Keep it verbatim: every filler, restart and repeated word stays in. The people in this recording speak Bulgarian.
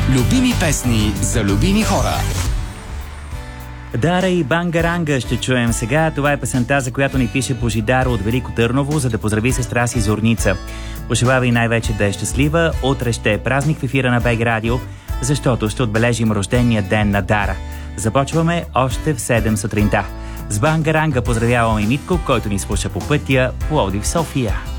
Любими песни за любими хора. Дара и Бангаранга ще чуем сега. Това е песента, за която ни пише Божидар от Велико Търново, за да поздрави сестра си Зорница. Пожелава и най-вече да е щастлива. Утре ще е празник в ефира на БГ Радио, защото ще отбележим рождения ден на Дара. Започваме още в седем сутринта. С Бангаранга поздравяваме и Митко, който ни слуша по пътя Пловдив-София.